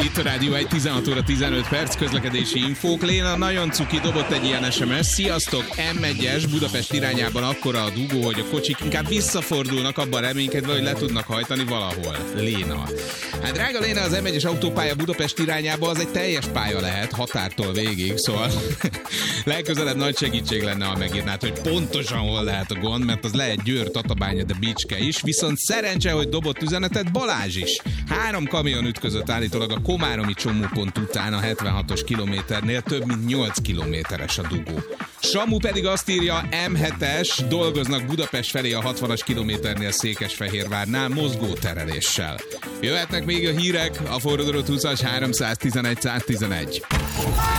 Itt a Rádió 1, 16 óra 15 perc, közlekedési infók. Léna nagyon cuki, dobott egy ilyen SMS. Sziasztok, M1-es Budapest irányában akkora a dugó, hogy a kocsik inkább visszafordulnak, abban reménykedve, hogy le tudnak hajtani valahol. Léna. Hát drága Léna, az M1-es autópálya Budapest irányába az egy teljes pálya lehet, határtól végig, szóval legközelebb nagy segítség lenne, ha megírnád, hogy pontosan hol lehet a gond, mert az lehet Győr, Tatabánya, de Bicske is, viszont szerencse, hogy dobott üzenetet Balázs is. 3 kamion ütközött állítólag a komáromi csomópont után a 76-os kilométernél, több mint 8 kilométeres a dugó. Samu pedig azt írja, M7-es, dolgoznak Budapest felé a 60-as kilométernél Székesfehérvárnál mozgótereléssel. Jöhetnek még a hírek, a Forduló 20-as 311 111.